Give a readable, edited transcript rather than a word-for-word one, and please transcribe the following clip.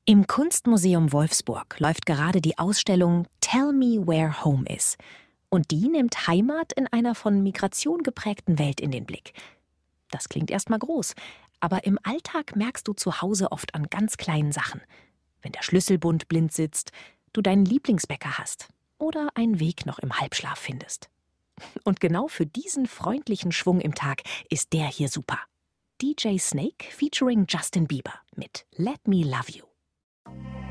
Im Kunstmuseum Wolfsburg läuft gerade die Ausstellung Tell Me Where Home Is. Und die nimmt Heimat in einer von Migration geprägten Welt in den Blick. Das klingt erstmal groß, aber im Alltag merkst du zu Hause oft an ganz kleinen Sachen. Wenn der Schlüsselbund blind sitzt, du deinen Lieblingsbäcker hast oder einen Weg noch im Halbschlaf findest. Und genau für diesen freundlichen Schwung im Tag ist der hier super. DJ Snake featuring Justin Bieber mit Let Me Love You.